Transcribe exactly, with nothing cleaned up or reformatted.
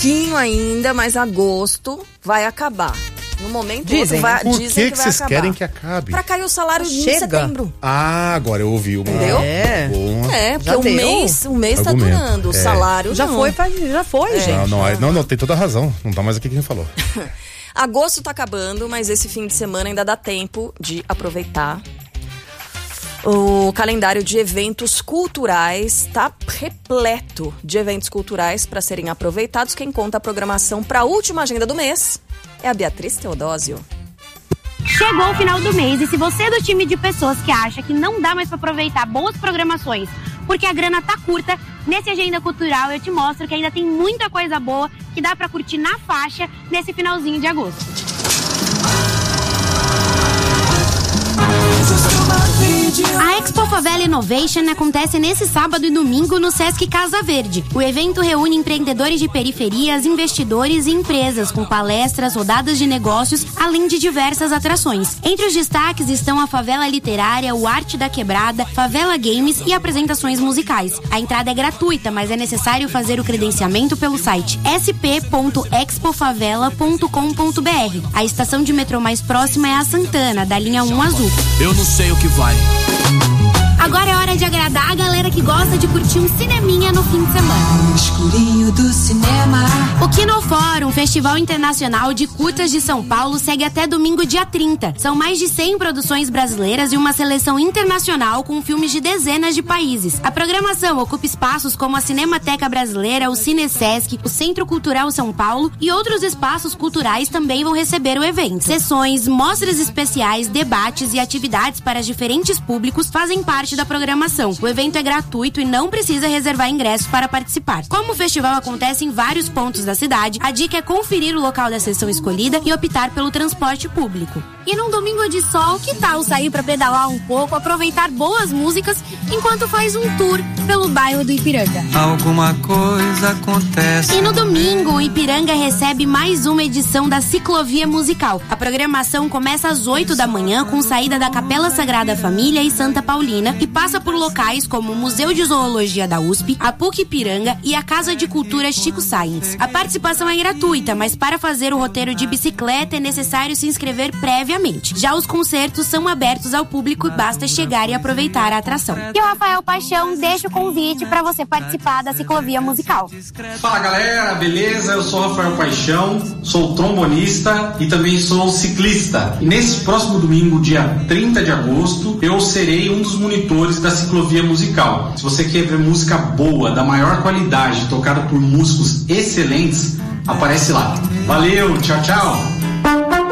pouquinho ainda, mas agosto vai acabar. No momento, dizem, vai, Por dizem que, que, que vai vocês acabar. querem que acabe? Pra cair o salário Chega. em setembro. Ah, agora eu ouvi uma. Entendeu? É. Boa. É, porque Já o deu mês, o mês tá argumento. durando, o É. salário Já não. foi, pra- já foi, gente. Não, não, não, não, tem toda a razão. Não tá mais aqui quem falou. Agosto tá acabando, mas esse fim de semana ainda dá tempo de aproveitar. O calendário de eventos culturais tá repleto de eventos culturais para serem aproveitados. Quem conta a programação para a última agenda do mês é a Beatriz Teodósio. Chegou o final do mês e se você é do time de pessoas que acha que não dá mais para aproveitar boas programações porque a grana tá curta, nesse Agenda Cultural eu te mostro que ainda tem muita coisa boa que dá para curtir na faixa nesse finalzinho de agosto. A Expo Favela Innovation acontece nesse sábado e domingo no Sesc Casa Verde. O evento reúne empreendedores de periferias, investidores e empresas com palestras, rodadas de negócios, além de diversas atrações. Entre os destaques estão a Favela Literária, o Arte da Quebrada, Favela Games e apresentações musicais. A entrada é gratuita, mas é necessário fazer o credenciamento pelo site s p ponto expofavela ponto com ponto b r. A estação de metrô mais próxima é a Santana, da linha um azul. Eu não sei o que vai. Agora é hora de agradar a galera que gosta de curtir um cineminha no fim de semana. No escurinho do cinema. O Kinofórum, Festival Internacional de Curtas de São Paulo, segue até domingo, dia trinta. São mais de cem produções brasileiras e uma seleção internacional com filmes de dezenas de países. A programação ocupa espaços como a Cinemateca Brasileira, o Cinesesc, o Centro Cultural São Paulo e outros espaços culturais também vão receber o evento. Sessões, mostras especiais, debates e atividades para diferentes públicos fazem parte da programação. O evento é gratuito e não precisa reservar ingressos para participar. Como o festival acontece em vários pontos da cidade, a dica é conferir o local da sessão escolhida e optar pelo transporte público. E num domingo de sol, que tal sair para pedalar um pouco, aproveitar boas músicas enquanto faz um tour pelo bairro do Ipiranga? Alguma coisa acontece. E no domingo, o Ipiranga recebe mais uma edição da Ciclovia Musical. A programação começa às oito da manhã com saída da Capela Sagrada Família e Santa Paulina e passa por locais como o Museu de Zoologia da U S P, a P U C Ipiranga e a Casa de Cultura Chico Sainz. A participação é gratuita, mas para fazer o roteiro de bicicleta é necessário se inscrever previamente. Já os concertos são abertos ao público e basta chegar e aproveitar a atração. E o Rafael Paixão deixa o convite para você participar da Ciclovia Musical. Fala galera, beleza? Eu sou o Rafael Paixão, sou trombonista e também sou ciclista. E nesse próximo domingo, dia trinta de agosto, eu serei um dos monitores da Ciclovia Musical. Se você quer ver música boa, da maior qualidade, tocada por músicos excelentes, aparece lá. Valeu, tchau, tchau!